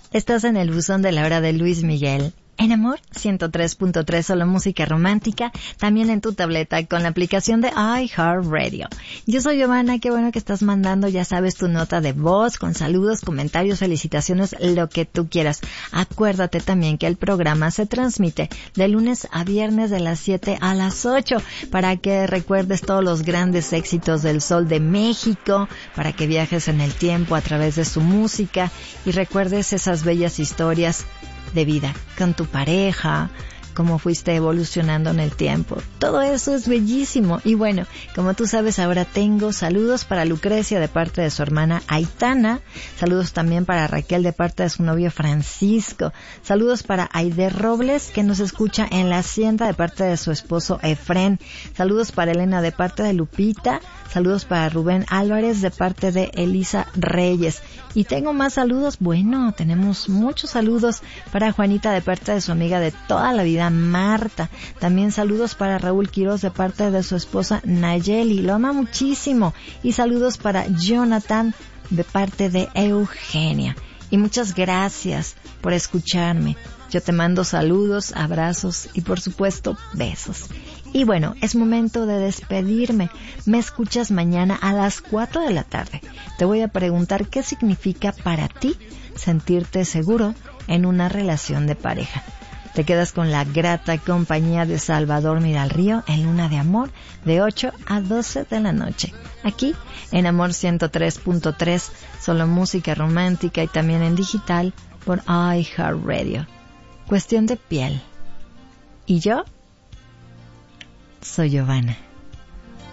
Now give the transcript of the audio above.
Estás en el buzón de la hora de Luis Miguel. En Amor 103.3, solo música romántica, también en tu tableta con la aplicación de iHeartRadio. Yo soy Giovanna, qué bueno que estás mandando, ya sabes, tu nota de voz, con saludos, comentarios, felicitaciones, lo que tú quieras. Acuérdate también que el programa se transmite de lunes a viernes de las 7 a las 8, para que recuerdes todos los grandes éxitos del Sol de México, para que viajes en el tiempo a través de su música y recuerdes esas bellas historias de vida con tu pareja, cómo fuiste evolucionando en el tiempo. Todo eso es bellísimo. Y bueno, como tú sabes, ahora tengo saludos para Lucrecia de parte de su hermana Aitana, saludos también para Raquel de parte de su novio Francisco, saludos para Aide Robles, que nos escucha en la hacienda de parte de su esposo Efrén, saludos para Elena de parte de Lupita, saludos para Rubén Álvarez de parte de Elisa Reyes. Y tengo más saludos, bueno, tenemos muchos saludos para Juanita de parte de su amiga de toda la vida, Marta. También saludos para Raúl Quiroz de parte de su esposa Nayeli, lo ama muchísimo. Y saludos para Jonathan de parte de Eugenia. Y muchas gracias por escucharme. Yo te mando saludos, abrazos y por supuesto besos. Y bueno, es momento de despedirme. Me escuchas mañana a las 4 de la tarde. Te voy a preguntar qué significa para ti sentirte seguro en una relación de pareja. Te quedas con la grata compañía de Salvador Miralrío en Luna de Amor de 8 a 12 de la noche. Aquí en Amor 103.3, solo música romántica y también en digital por iHeartRadio. Cuestión de piel. ¿Y yo? Soy Giovanna.